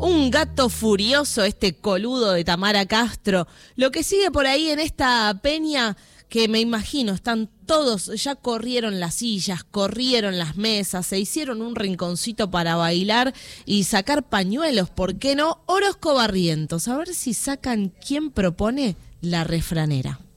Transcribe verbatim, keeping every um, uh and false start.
Un gato furioso, este coludo de Tamara Castro. Lo que sigue por ahí en esta peña, que me imagino, están todos, ya corrieron las sillas, corrieron las mesas, se hicieron un rinconcito para bailar y sacar pañuelos, ¿por qué no? Orozco Barrientos, a ver si sacan quién propone la refranera.